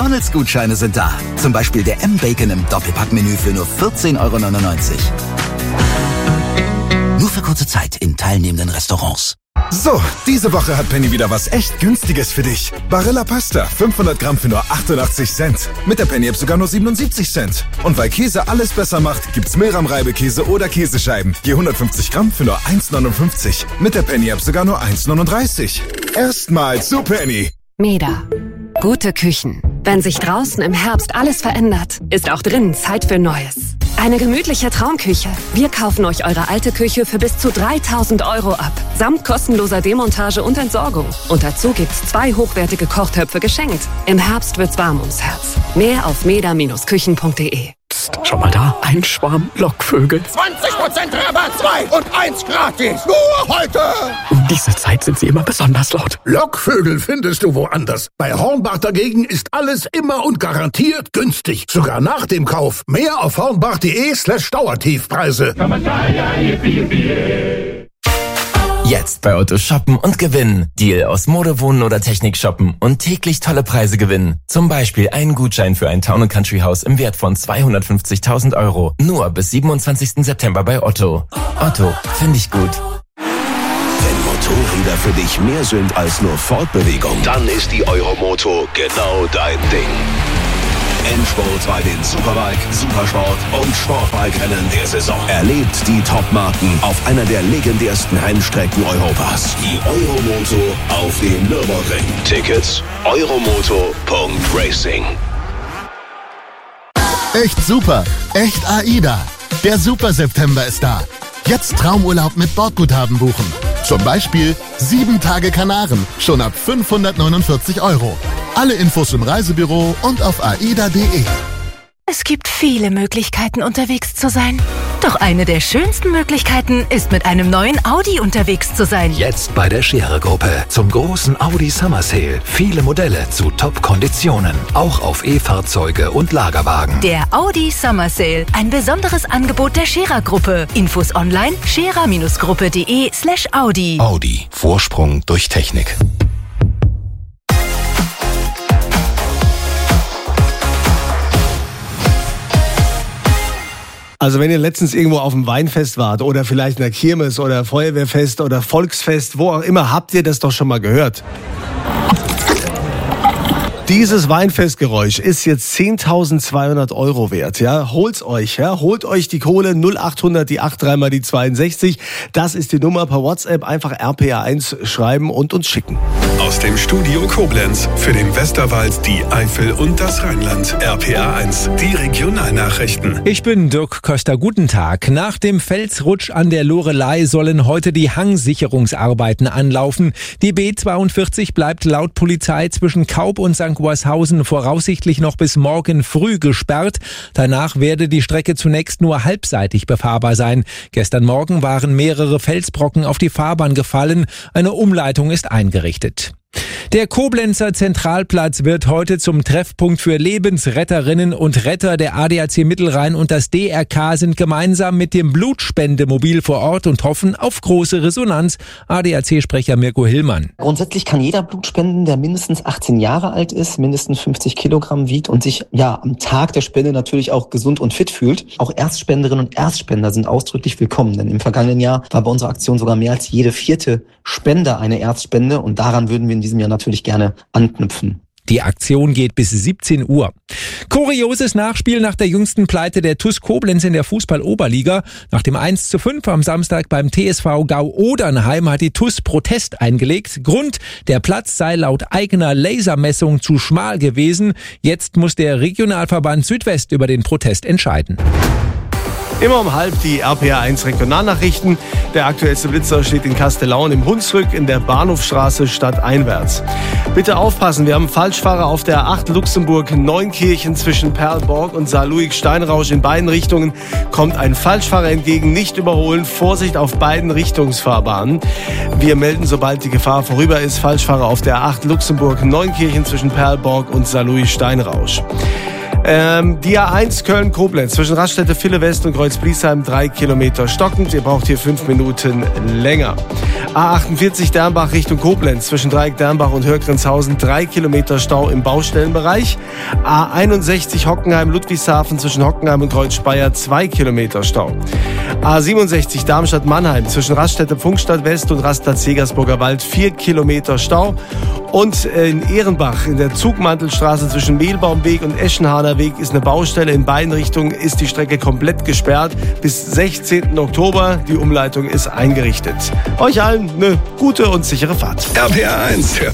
McDonald's-Gutscheine sind da. Zum Beispiel der M-Bacon im Doppelpackmenü für nur 14,99 €. Nur für kurze Zeit in teilnehmenden Restaurants. So, diese Woche hat Penny wieder was echt Günstiges für dich. Barilla Pasta, 500 Gramm für nur 88 Cent. Mit der Penny-App sogar nur 77 Cent. Und weil Käse alles besser macht, gibt's Milram-Reibekäse oder Käsescheiben. Je 150 Gramm für nur 1,59. Mit der Penny-App sogar nur 1,39. Erstmal zu Penny. Meda. Gute Küchen. Wenn sich draußen im Herbst alles verändert, ist auch drinnen Zeit für Neues. Eine gemütliche Traumküche. Wir kaufen euch eure alte Küche für bis zu 3.000 € ab. Samt kostenloser Demontage und Entsorgung. Und dazu gibt's 2 hochwertige Kochtöpfe geschenkt. Im Herbst wird's warm ums Herz. Mehr auf meda-küchen.de. Psst, schau mal da. Ein Schwarm Lockvögel. 20% Rabatt, 2 und 1 gratis. Nur heute. Um diese Zeit sind sie immer besonders laut. Lockvögel findest du woanders. Bei Hornbach dagegen ist alles immer und garantiert günstig. Sogar nach dem Kauf. Mehr auf hornbach.de/Dauertiefpreise. Jetzt bei Otto shoppen und gewinnen. Deal aus Mode, Wohnen oder Technik shoppen und täglich tolle Preise gewinnen. Zum Beispiel einen Gutschein für ein Town & Country Haus im Wert von 250.000 €. Nur bis 27. September bei Otto. Otto, finde ich gut. Wenn Motorräder für dich mehr sind als nur Fortbewegung, dann ist die Euromoto genau dein Ding. Endspurt bei den Superbike, Supersport und Sportbike-Rennen der Saison. Erlebt die Top-Marken auf einer der legendärsten Rennstrecken Europas. Die Euromoto auf dem Nürburgring. Tickets euromoto.racing. Echt super, echt AIDA. Der Super September ist da. Jetzt Traumurlaub mit Bordguthaben buchen. Zum Beispiel 7 Tage Kanaren, schon ab 549 €. Alle Infos im Reisebüro und auf aida.de. Es gibt viele Möglichkeiten, unterwegs zu sein. Doch eine der schönsten Möglichkeiten ist, mit einem neuen Audi unterwegs zu sein. Jetzt bei der Scherer-Gruppe zum großen Audi Summer Sale. Viele Modelle zu Top-Konditionen. Auch auf E-Fahrzeuge und Lagerwagen. Der Audi Summer Sale. Ein besonderes Angebot der Scherer-Gruppe. Infos online scherer-gruppe.de/Audi. Audi. Vorsprung durch Technik. Also wenn ihr letztens irgendwo auf dem Weinfest wart oder vielleicht in der Kirmes oder Feuerwehrfest oder Volksfest, wo auch immer, habt ihr das doch schon mal gehört. Dieses Weinfestgeräusch ist jetzt 10.200 € wert. Ja, holt's euch, ja, holt euch die Kohle 0800 die 83 mal die 62. Das ist die Nummer per WhatsApp. Einfach RPA1 schreiben und uns schicken. Aus dem Studio Koblenz für den Westerwald, die Eifel und das Rheinland. RPA1, die Regionalnachrichten. Ich bin Dirk Köster. Guten Tag. Nach dem Felsrutsch an der Loreley sollen heute die Hangsicherungsarbeiten anlaufen. Die B42 bleibt laut Polizei zwischen Kaub und St. Goarshausen voraussichtlich noch bis morgen früh gesperrt. Danach werde die Strecke zunächst nur halbseitig befahrbar sein. Gestern Morgen waren mehrere Felsbrocken auf die Fahrbahn gefallen. Eine Umleitung ist eingerichtet. Der Koblenzer Zentralplatz wird heute zum Treffpunkt für Lebensretterinnen und Retter. Der ADAC Mittelrhein und das DRK sind gemeinsam mit dem Blutspendemobil vor Ort und hoffen auf große Resonanz. ADAC-Sprecher Mirko Hillmann. Grundsätzlich kann jeder Blut spenden, der mindestens 18 Jahre alt ist, mindestens 50 Kilogramm wiegt und sich am Tag der Spende natürlich auch gesund und fit fühlt. Auch Erstspenderinnen und Erstspender sind ausdrücklich willkommen, denn im vergangenen Jahr war bei unserer Aktion sogar mehr als jede 4. Spender eine Erstspende und daran würden wir in diesem Jahr natürlich gerne anknüpfen. Die Aktion geht bis 17 Uhr. Kurioses Nachspiel nach der jüngsten Pleite der TuS Koblenz in der Fußball-Oberliga. Nach dem 1:5 am Samstag beim TSV Gau-Odernheim hat die TuS Protest eingelegt. Grund, der Platz sei laut eigener Lasermessung zu schmal gewesen. Jetzt muss der Regionalverband Südwest über den Protest entscheiden. Immer um 12 die RPA1 Regionalnachrichten. Der aktuellste Blitzer steht in Kastellaun im Hunsrück in der Bahnhofstraße stadteinwärts. Bitte aufpassen, wir haben Falschfahrer auf der 8 Luxemburg-Neunkirchen zwischen Perlborg und Saarlouis-Steinrausch. In beiden Richtungen kommt ein Falschfahrer entgegen. Nicht überholen, Vorsicht auf beiden Richtungsfahrbahnen. Wir melden, sobald die Gefahr vorüber ist, Falschfahrer auf der 8 Luxemburg-Neunkirchen zwischen Perlborg und Saarlouis-Steinrausch. Die A1 Köln-Koblenz zwischen Raststätte Ville West und Kreuz-Bliesheim 3 Kilometer stockend. Ihr braucht hier 5 Minuten länger. A48 Dernbach Richtung Koblenz zwischen Dreieck Dernbach und Hörgrenzhausen 3 Kilometer Stau im Baustellenbereich. A61 Hockenheim-Ludwigshafen zwischen Hockenheim und Kreuz-Speyer 2 Kilometer Stau. A67 Darmstadt-Mannheim zwischen Raststätte Pfungstadt West und Rastplatz Jägersburger Wald 4 Kilometer Stau. Und in Ehrenbach in der Zugmantelstraße zwischen Mehlbaumweg und Eschenhahner Weg ist eine Baustelle. In beiden Richtungen ist die Strecke komplett gesperrt. Bis 16. Oktober. Die Umleitung ist eingerichtet. Euch allen eine gute und sichere Fahrt. RPR 1.